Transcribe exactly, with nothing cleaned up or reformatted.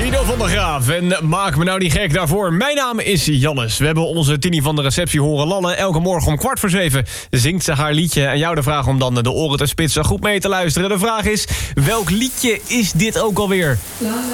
Tino van der Graaf en maak me nou niet gek daarvoor. Mijn naam is Jannes. We hebben onze Tini van de receptie horen lallen. Elke morgen om kwart voor zeven zingt ze haar liedje. En jou de vraag om dan de oren te spitsen goed mee te luisteren. De vraag is, welk liedje is dit ook alweer?